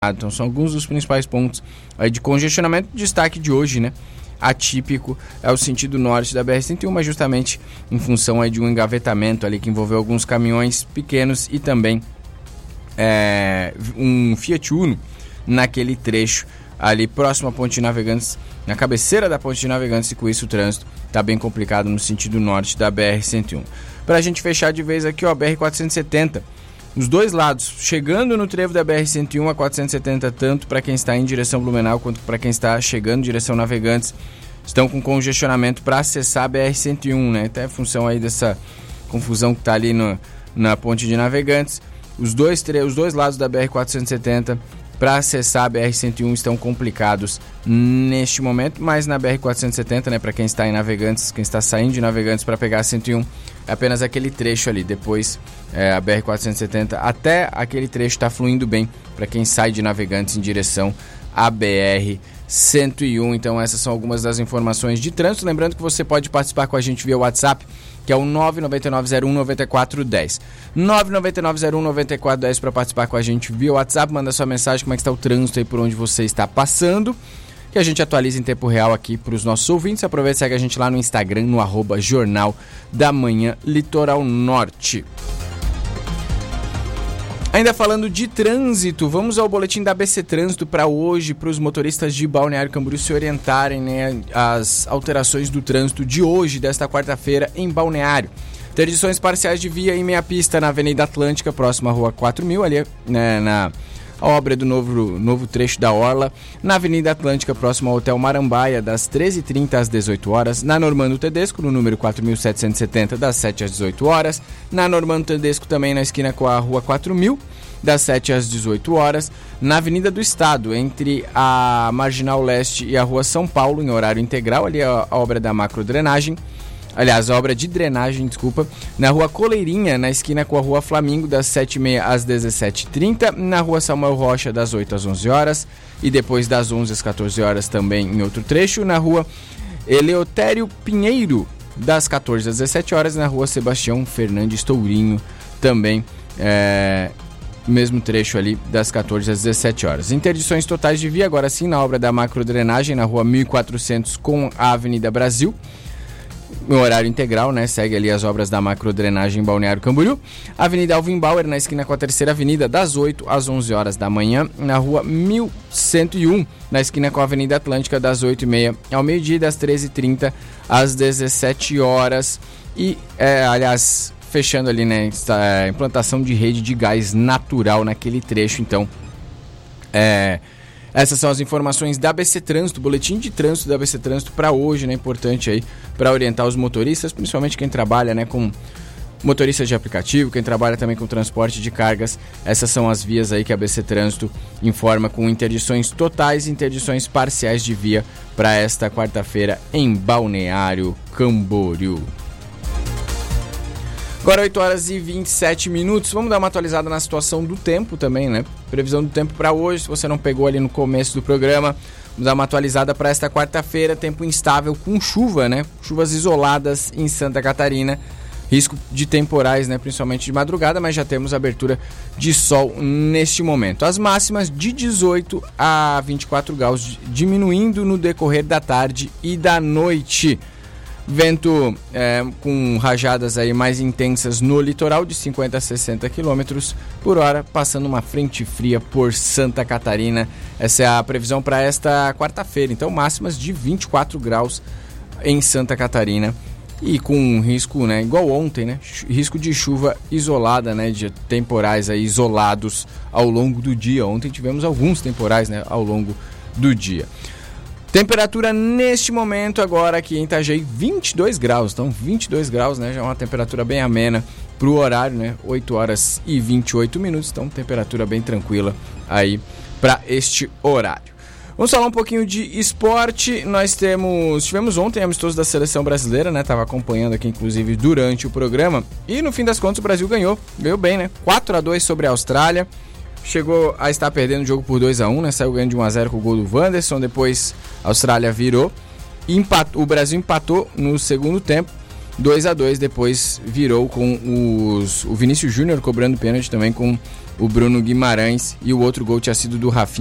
Então são alguns dos principais pontos aí de congestionamento. Destaque de hoje, né? Atípico é o sentido norte da BR-101, mas justamente em função aí de um engavetamento ali que envolveu alguns caminhões pequenos e também um Fiat Uno naquele trecho ali próximo à Ponte de Navegantes, na cabeceira da Ponte de Navegantes, e com isso o trânsito está bem complicado no sentido norte da BR-101. Para a gente fechar de vez aqui, ó, BR-470, os dois lados, chegando no trevo da BR-101, a 470, tanto para quem está em direção Blumenau quanto para quem está chegando em direção Navegantes, estão com congestionamento para acessar a BR-101, né? Até em função aí dessa confusão que está ali na Ponte de Navegantes. Os dois lados da BR-470 para acessar a BR-101 estão complicados neste momento, mas na BR-470, né, para quem está em Navegantes, quem está saindo de Navegantes para pegar a 101, é apenas aquele trecho ali. Depois a BR-470, até aquele trecho está fluindo bem para quem sai de Navegantes em direção à BR-101. Então essas são algumas das informações de trânsito. Lembrando que você pode participar com a gente via WhatsApp, que é o 999019410. 999019410 para participar com a gente via WhatsApp. Manda sua mensagem, como é que está o trânsito aí por onde você está passando, que a gente atualiza em tempo real aqui para os nossos ouvintes. Aproveita e segue a gente lá no Instagram, no @Jornal da Manhã Litoral Norte. Ainda falando de trânsito, vamos ao boletim da ABC Trânsito para hoje, para os motoristas de Balneário Camboriú se orientarem, né, as alterações do trânsito de hoje, desta quarta-feira, em Balneário. Interdições parciais de via em meia pista na Avenida Atlântica, próxima à Rua 4000, ali, né, na obra do novo trecho da Orla. Na Avenida Atlântica, próximo ao Hotel Marambaia, das 13h30 às 18 horas. Na Normando Tedesco, no número 4770, das 7 às 18 horas. Na Normando Tedesco, também na esquina com a Rua 4000, das 7 às 18 horas. Na Avenida do Estado, entre a Marginal Leste e a Rua São Paulo, em horário integral, ali a obra da macrodrenagem. Aliás, a obra de drenagem, desculpa. Na Rua Coleirinha, na esquina com a Rua Flamingo, das 7h30 às 17h30. Na Rua Samuel Rocha, das 8 às 11 horas. E depois das 11 às 14 horas também em outro trecho. Na Rua Eleutério Pinheiro, das 14 às 17 horas. Na Rua Sebastião Fernandes Tourinho, também mesmo trecho ali, das 14 às 17 horas. Interdições totais de via, agora sim, na obra da macrodrenagem, na Rua 1400 com a Avenida Brasil. No horário integral, né? Segue ali as obras da macrodrenagem em Balneário Camboriú. Avenida Alvin Bauer, na esquina com a Terceira Avenida, das 8 às 11 horas da manhã. Na Rua 1101, na esquina com a Avenida Atlântica, das 8h30 ao meio-dia, das 13h30 às 17 horas. E, aliás, fechando ali, né? A implantação de rede de gás natural naquele trecho. Então, essas são as informações da ABC Trânsito, boletim de trânsito da ABC Trânsito para hoje, né? Importante aí para orientar os motoristas, principalmente quem trabalha, né, com motoristas de aplicativo, quem trabalha também com transporte de cargas. Essas são as vias aí que a ABC Trânsito informa, com interdições totais e interdições parciais de via para esta quarta-feira em Balneário Camboriú. Agora 8 horas e 27 minutos, vamos dar uma atualizada na situação do tempo também, né? Previsão do tempo para hoje, se você não pegou ali no começo do programa, vamos dar uma atualizada para esta quarta-feira, tempo instável com chuva, né? Chuvas isoladas em Santa Catarina, risco de temporais, né? Principalmente de madrugada, mas já temos abertura de sol neste momento. As máximas de 18 a 24 graus, diminuindo no decorrer da tarde e da noite. Vento com rajadas aí mais intensas no litoral, de 50 a 60 km por hora, passando uma frente fria por Santa Catarina. Essa é a previsão para esta quarta-feira. Então, máximas de 24 graus em Santa Catarina. E com risco, né, igual ontem, né, risco de chuva isolada, né, de temporais aí isolados ao longo do dia. Ontem tivemos alguns temporais, né, ao longo do dia. Temperatura neste momento agora aqui em Itajaí, 22 graus. Então 22 graus, né? Já é uma temperatura bem amena para o horário, né? 8 horas e 28 minutos. Então temperatura bem tranquila aí para este horário. Vamos falar um pouquinho de esporte. Nós tivemos ontem amistoso da seleção brasileira, né? Tava acompanhando aqui inclusive durante o programa. E no fim das contas o Brasil ganhou bem, né? 4-2 sobre a Austrália. Chegou a estar perdendo o jogo por 2-1, né? Saiu ganhando de 1-0 com o gol do Wanderson. Depois a Austrália virou. O Brasil empatou no segundo tempo, 2-2. Depois virou com o Vinícius Júnior cobrando pênalti também com o Bruno Guimarães, e o outro gol tinha sido do Rafinha